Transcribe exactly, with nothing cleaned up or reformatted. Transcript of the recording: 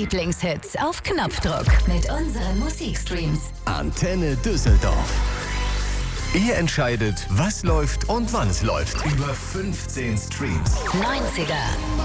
Lieblingshits auf Knopfdruck mit unseren Musikstreams. Antenne Düsseldorf. Ihr entscheidet, was läuft und wann es läuft. Über fünfzehn Streams. neunziger